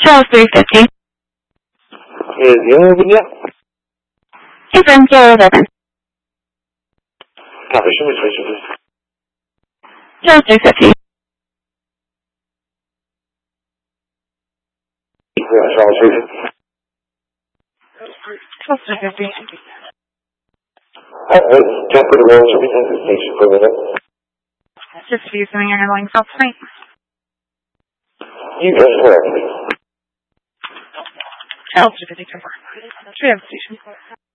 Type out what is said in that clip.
Charles 350. Is the owner open yet? Confirm Charles is open. Copy, show me station, please. Charles 350. Charles 350. Charles 350. Alright, can't put the roll, show me station for a minute. Just using your handling South Street. You guys correct. Charles 350. Confirm. Station.